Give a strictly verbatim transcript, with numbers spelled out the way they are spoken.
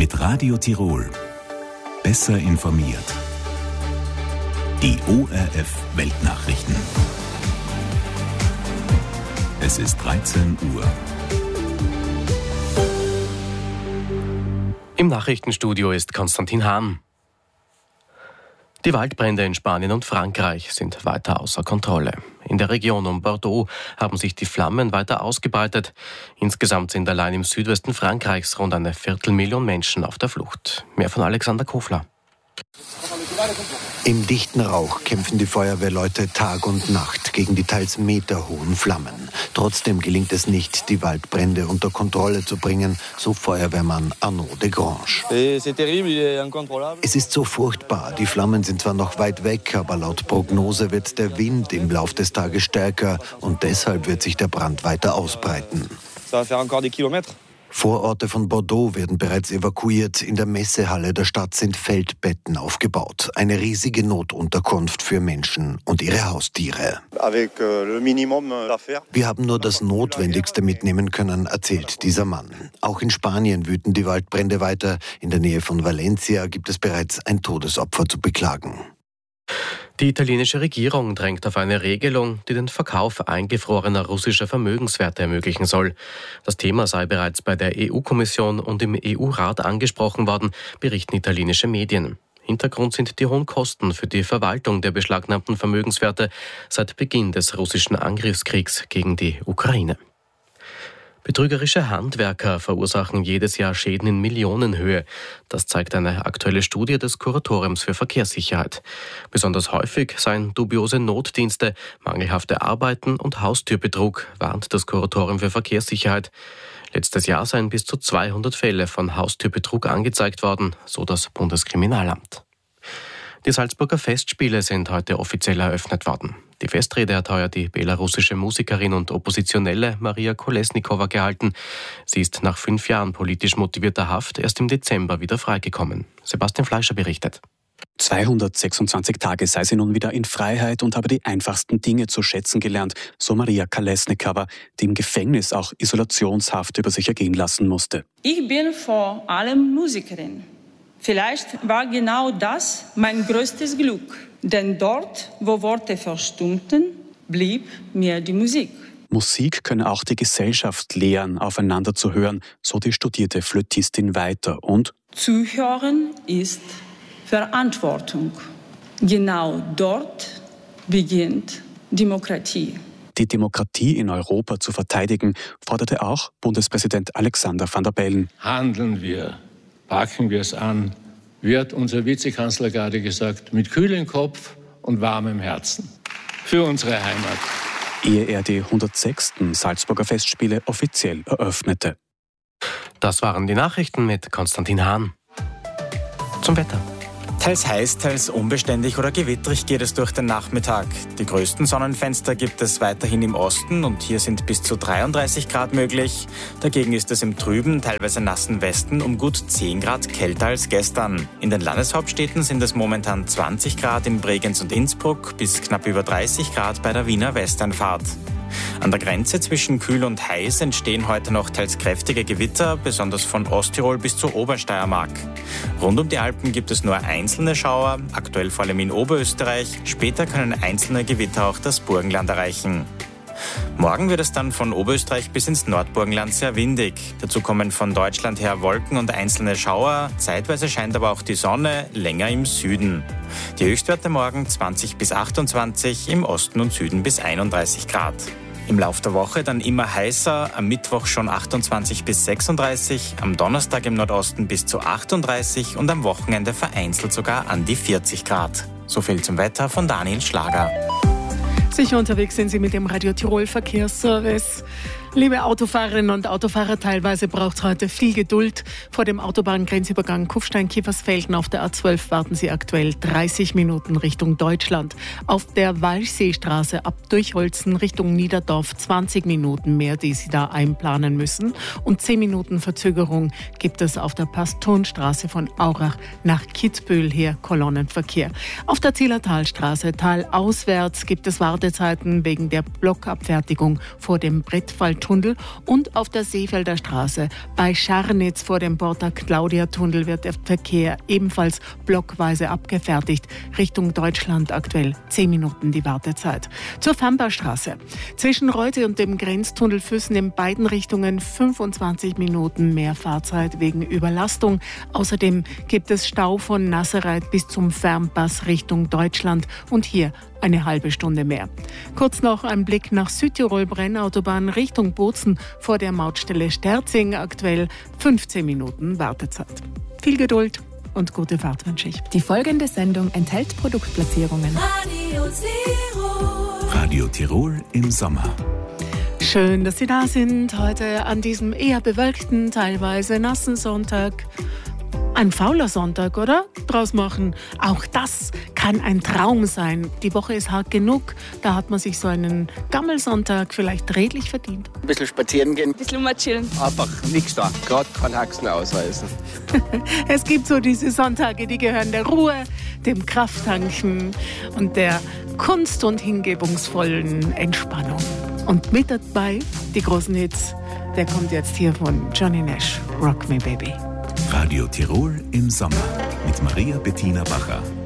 Mit Radio Tirol. Besser informiert. Die O R F Weltnachrichten. Es ist dreizehn Uhr. Im Nachrichtenstudio ist Konstantin Hahn. Die Waldbrände in Spanien und Frankreich sind weiter außer Kontrolle. In der Region um Bordeaux haben sich die Flammen weiter ausgebreitet. Insgesamt sind allein im Südwesten Frankreichs rund eine Viertelmillion Menschen auf der Flucht. Mehr von Alexander Kofler. Im dichten Rauch kämpfen die Feuerwehrleute Tag und Nacht gegen die teils meterhohen Flammen. Trotzdem gelingt es nicht, die Waldbrände unter Kontrolle zu bringen, so Feuerwehrmann Arnaud de Grange. Es ist so furchtbar. Die Flammen sind zwar noch weit weg, aber laut Prognose wird der Wind im Lauf des Tages stärker und deshalb wird sich der Brand weiter ausbreiten. Vororte von Bordeaux werden bereits evakuiert. In der Messehalle der Stadt sind Feldbetten aufgebaut. Eine riesige Notunterkunft für Menschen und ihre Haustiere. Wir haben nur das Notwendigste mitnehmen können, erzählt dieser Mann. Auch in Spanien wüten die Waldbrände weiter. In der Nähe von Valencia gibt es bereits ein Todesopfer zu beklagen. Die italienische Regierung drängt auf eine Regelung, die den Verkauf eingefrorener russischer Vermögenswerte ermöglichen soll. Das Thema sei bereits bei der E U-Kommission und im E U-Rat angesprochen worden, berichten italienische Medien. Hintergrund sind die hohen Kosten für die Verwaltung der beschlagnahmten Vermögenswerte seit Beginn des russischen Angriffskriegs gegen die Ukraine. Betrügerische Handwerker verursachen jedes Jahr Schäden in Millionenhöhe. Das zeigt eine aktuelle Studie des Kuratoriums für Verkehrssicherheit. Besonders häufig seien dubiose Notdienste, mangelhafte Arbeiten und Haustürbetrug, warnt das Kuratorium für Verkehrssicherheit. Letztes Jahr seien bis zu zweihundert Fälle von Haustürbetrug angezeigt worden, so das Bundeskriminalamt. Die Salzburger Festspiele sind heute offiziell eröffnet worden. Die Festrede hat heuer die belarussische Musikerin und Oppositionelle Maria Kolesnikova gehalten. Sie ist nach fünf Jahren politisch motivierter Haft erst im Dezember wieder freigekommen. Sebastian Fleischer berichtet. zweihundertsechsundzwanzig Tage sei sie nun wieder in Freiheit und habe die einfachsten Dinge zu schätzen gelernt, so Maria Kolesnikova, die im Gefängnis auch Isolationshaft über sich ergehen lassen musste. Ich bin vor allem Musikerin. Vielleicht war genau das mein größtes Glück, denn dort, wo Worte verstummten, blieb mir die Musik. Musik könne auch die Gesellschaft lehren, aufeinander zu hören, so die studierte Flötistin weiter. Und Zuhören ist Verantwortung. Genau dort beginnt Demokratie. Die Demokratie in Europa zu verteidigen, forderte auch Bundespräsident Alexander Van der Bellen. Handeln wir. Packen wir es an, wird unser Vizekanzler gerade gesagt, mit kühlem Kopf und warmem Herzen für unsere Heimat. Ehe er die hundertsechsten Salzburger Festspiele offiziell eröffnete. Das waren die Nachrichten mit Konstantin Hahn. Zum Wetter. Teils heiß, teils unbeständig oder gewittrig geht es durch den Nachmittag. Die größten Sonnenfenster gibt es weiterhin im Osten und hier sind bis zu dreiunddreißig Grad möglich. Dagegen ist es im trüben, teilweise nassen Westen um gut zehn Grad kälter als gestern. In den Landeshauptstädten sind es momentan zwanzig Grad in Bregenz und Innsbruck bis knapp über dreißig Grad bei der Wiener Westernfahrt. An der Grenze zwischen kühl und heiß entstehen heute noch teils kräftige Gewitter, besonders von Osttirol bis zur Obersteiermark. Rund um die Alpen gibt es nur einzelne Schauer, aktuell vor allem in Oberösterreich. Später können einzelne Gewitter auch das Burgenland erreichen. Morgen wird es dann von Oberösterreich bis ins Nordburgenland sehr windig. Dazu kommen von Deutschland her Wolken und einzelne Schauer. Zeitweise scheint aber auch die Sonne, länger im Süden. Die Höchstwerte morgen zwanzig bis achtundzwanzig, im Osten und Süden bis einunddreißig Grad. Im Lauf der Woche dann immer heißer, am Mittwoch schon achtundzwanzig bis sechsunddreißig, am Donnerstag im Nordosten bis zu achtunddreißig und am Wochenende vereinzelt sogar an die vierzig Grad. So viel zum Wetter von Daniel Schlager. Sicher unterwegs sind Sie mit dem Radio Tirol Verkehrsservice. Liebe Autofahrerinnen und Autofahrer, teilweise braucht es heute viel Geduld. Vor dem Autobahngrenzübergang Kufstein-Kiefersfelden auf der A zwölf warten Sie aktuell dreißig Minuten Richtung Deutschland. Auf der Walchseestraße ab Durchholzen Richtung Niederdorf zwanzig Minuten mehr, die Sie da einplanen müssen. Und zehn Minuten Verzögerung gibt es auf der Pastonstraße von Aurach nach Kitzbühel her Kolonnenverkehr. Auf der Zillertalstraße talauswärts gibt es Wartezeiten wegen der Blockabfertigung vor dem Brettfall Tunnel und auf der Seefelder Straße. Bei Scharnitz vor dem Porta-Claudia-Tunnel wird der Verkehr ebenfalls blockweise abgefertigt. Richtung Deutschland aktuell zehn Minuten die Wartezeit. Zur Famberstraße. Zwischen Reute und dem Grenztunnel Füssen in beiden Richtungen fünfundzwanzig Minuten mehr Fahrzeit wegen Überlastung. Außerdem gibt es Stau von Nassereit bis zum Fernpass Richtung Deutschland und hier eine halbe Stunde mehr. Kurz noch ein Blick nach Südtirol, Brennautobahn Richtung Bozen vor der Mautstelle Sterzing, aktuell fünfzehn Minuten Wartezeit. Viel Geduld und gute Fahrt wünsche ich. Die folgende Sendung enthält Produktplatzierungen. Radio Tirol. Radio Tirol im Sommer. Schön, dass Sie da sind, heute an diesem eher bewölkten, teilweise nassen Sonntag. Ein fauler Sonntag, oder? Draus machen. Auch das kann ein Traum sein. Die Woche ist hart genug. Da hat man sich so einen Gammelsonntag vielleicht redlich verdient. Ein bisschen spazieren gehen. Ein bisschen mal chillen. Einfach nichts da. Gerade kein Haxen ausreißen. Es gibt so diese Sonntage, die gehören der Ruhe, dem Krafttanken und der Kunst- und hingebungsvollen Entspannung. Und mit dabei die großen Hits. Der kommt jetzt hier von Johnny Nash. Rock Me Baby. Radio Tirol im Sommer mit Maria Bettina Bacher.